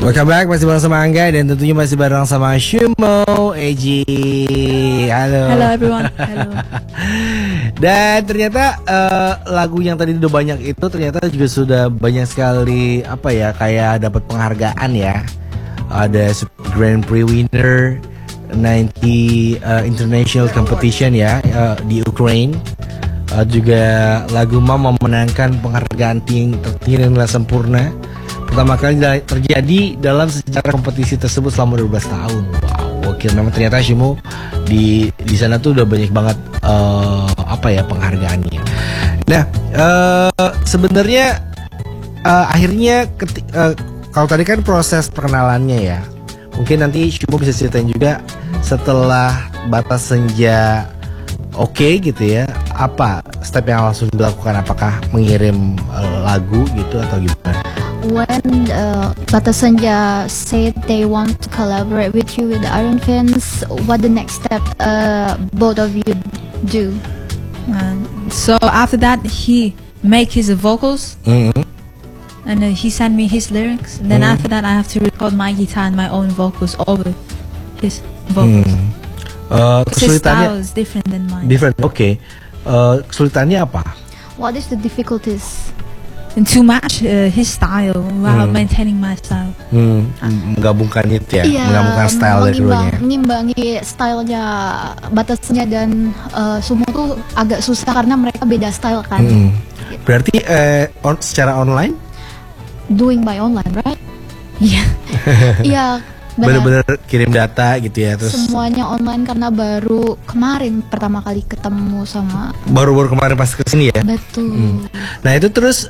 Welcome back, masih bareng sama Angga dan tentunya masih bareng sama Shumo Eji. Halo. Hello everyone. Hello. Dan ternyata lagu yang tadi udah banyak itu ternyata juga sudah banyak sekali kayak dapat penghargaan ya. Ada Grand Prix winner 90 international competition ya di Ukraine. Juga lagu Mama memenangkan penghargaan tertinggi nilai sempurna. Pertama kali terjadi dalam sejarah kompetisi tersebut selama 12 tahun. Wow, oke, memang ternyata Shumo di sana tuh udah banyak banget penghargaannya. Nah, sebenarnya akhirnya kalau tadi kan proses perkenalannya ya. Mungkin nanti Shumo bisa ceritain juga setelah Batas Senja oke gitu ya. Apa step yang langsung dilakukan? Apakah mengirim lagu gitu atau gimana? When Batas Senja said they want to collaborate with you with the Iron Fans, what the next step both of you do? So after that, he make his vocals, and he sent me his lyrics. And then after that, I have to record my guitar and my own vocals over his vocals. His style is different than mine. Different, okay. Kesulitannya apa? What is the difficulties? And to match his style while maintaining my style. Menggabungkan itu ya, menggabungkan style dari keduanya. Mengimbangi stylenya Batas Senja dan Shumo tuh agak susah karena mereka beda style kan. Berarti secara online? Doing by online, right? Iya. Iya. Bener-bener kirim data gitu ya, terus semuanya online karena baru kemarin pertama kali ketemu sama. Baru kemarin pas kesini ya. Betul. Nah itu terus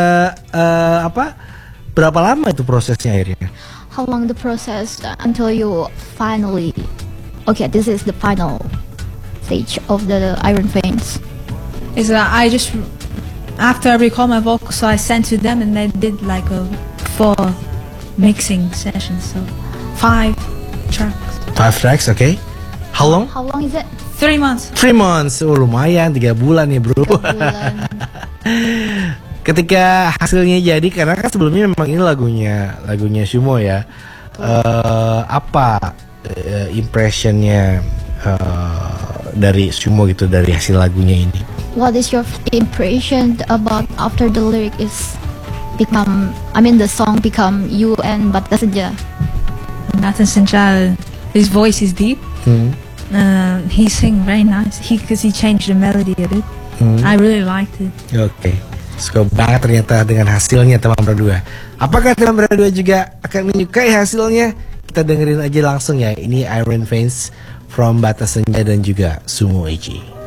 berapa lama itu prosesnya akhirnya? How long the process until you finally, okay, this is the final stage of the Iron Fans? Is that I just after I record my vocals, so I sent to them and they did like a 4 mixing sessions. So 5 tracks. 5 tracks, okay. How long? How long is it? 3 months. 3 months. Oh lumayan, 3 bulan nih bro. 3 bulan. Ketika hasilnya jadi, karena kan sebelumnya memang ini lagunya Shumo ya. Apa impressionnya dari Shumo gitu dari hasil lagunya ini? What is your impression about after the lyric is become? I mean the song become you and Batas Senja. Batas Senja, his voice is deep. He sing very nice. Because he changed the melody a bit. I really liked it. Oke, suka banget ternyata dengan hasilnya teman berdua. Apakah teman berdua juga akan menyukai hasilnya? Kita dengerin aja langsung ya. Ini Iron Fans from Batas Senja dan juga Shumo Eji.